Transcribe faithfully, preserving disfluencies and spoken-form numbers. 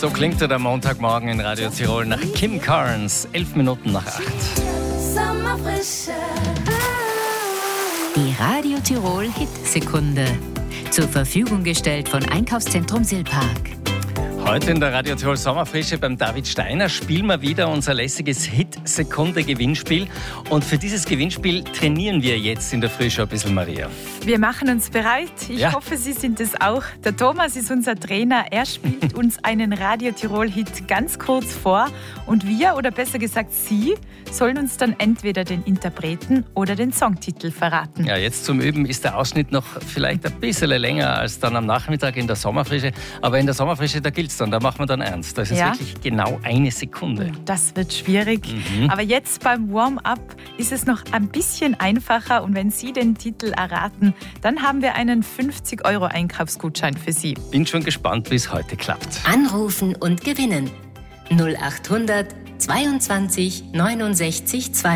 So klingt er am Montagmorgen in Radio Tirol nach Kim Carnes. Elf Minuten nach acht. Die Radio Tirol Hitsekunde. Zur Verfügung gestellt von Einkaufszentrum Silpark. Heute in der Radio Tirol Sommerfrische beim David Steiner spielen wir wieder unser lässiges Hit-Sekunde-Gewinnspiel. Und für dieses Gewinnspiel trainieren wir jetzt in der Früh schon ein bisschen, Maria. Wir machen uns bereit. Ich Ja. hoffe, Sie sind es auch. Der Thomas ist unser Trainer. Er spielt uns einen Radio Tirol-Hit ganz kurz vor. Und wir, oder besser gesagt Sie, sollen uns dann entweder den Interpreten oder den Songtitel verraten. Ja, jetzt zum Üben ist der Ausschnitt noch vielleicht ein bisschen länger als dann am Nachmittag in der Sommerfrische. Aber in der Sommerfrische, da gilt es dann, da machen wir dann ernst. Das ist Ja. wirklich genau eine Sekunde. Das wird schwierig. Mhm. Aber jetzt beim Warm-up ist es noch ein bisschen einfacher. Und wenn Sie den Titel erraten, dann haben wir einen fünfzig Euro Einkaufsgutschein für Sie. Bin schon gespannt, wie es heute klappt. Anrufen und gewinnen. null acht hundert zweiundzwanzig neunundsechzig zwei.